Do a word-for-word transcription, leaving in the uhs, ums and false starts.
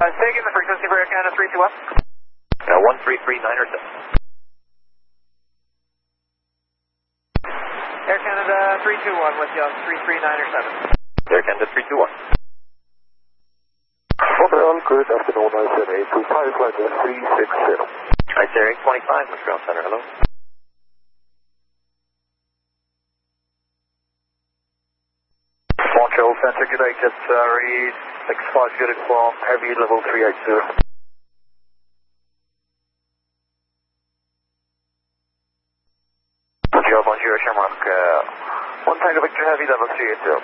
Uh, say again the frequency for Air Canada three two one. Uh, one three three nine or seven. Air Canada three two one with you on three three nine or seven. Air Canada three two one. Montreal, good afternoon, I said eight two five, flight three six zero. Hi, sir, eight twenty-five, Montreal Center, hello. Montreal Center, good night, it's uh, read six five unit from heavy level three eight zero. Bonjour, bonjour, Shamrock, uh, one Tango Victor Heavy level three eight zero.